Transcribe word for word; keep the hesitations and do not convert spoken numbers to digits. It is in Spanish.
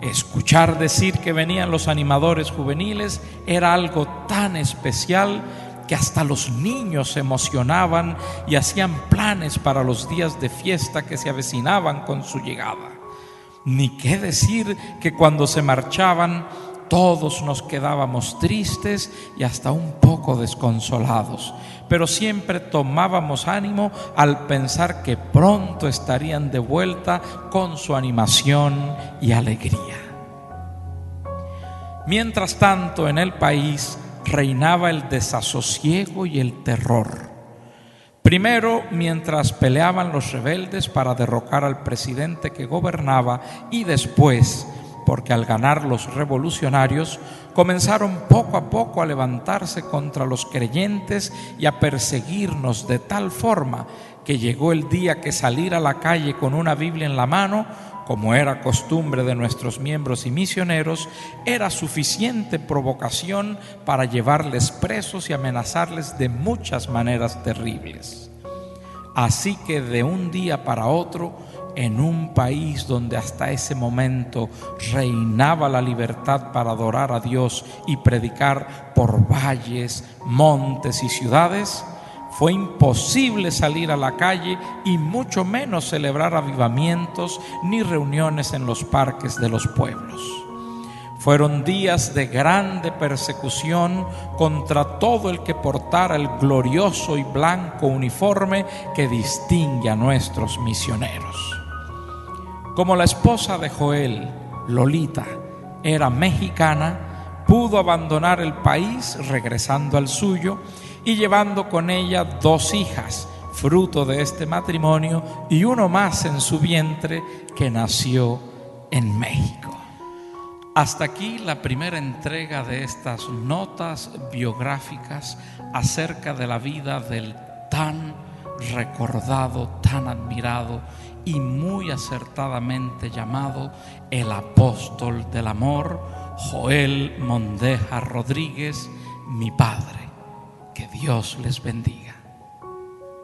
Escuchar decir que venían los animadores juveniles era algo tan especial que hasta los niños se emocionaban y hacían planes para los días de fiesta que se avecinaban con su llegada. Ni qué decir que cuando se marchaban, todos nos quedábamos tristes y hasta un poco desconsolados, pero siempre tomábamos ánimo al pensar que pronto estarían de vuelta con su animación y alegría. Mientras tanto, en el país reinaba el desasosiego y el terror. Primero, mientras peleaban los rebeldes para derrocar al presidente que gobernaba, y después, porque al ganar los revolucionarios, comenzaron poco a poco a levantarse contra los creyentes y a perseguirnos de tal forma que llegó el día que salir a la calle con una Biblia en la mano, como era costumbre de nuestros miembros y misioneros, era suficiente provocación para llevarles presos y amenazarles de muchas maneras terribles. Así que de un día para otro, en un país donde hasta ese momento reinaba la libertad para adorar a Dios y predicar por valles, montes y ciudades, fue imposible salir a la calle y mucho menos celebrar avivamientos ni reuniones en los parques de los pueblos. Fueron días de grande persecución contra todo el que portara el glorioso y blanco uniforme que distingue a nuestros misioneros. Como la esposa de Joel, Lolita, era mexicana, pudo abandonar el país regresando al suyo y llevando con ella dos hijas, fruto de este matrimonio, y uno más en su vientre que nació en México. Hasta aquí la primera entrega de estas notas biográficas acerca de la vida del tan recordado, tan admirado y muy acertadamente llamado el apóstol del amor, Joel Mondeja Rodríguez, mi padre. Que Dios les bendiga.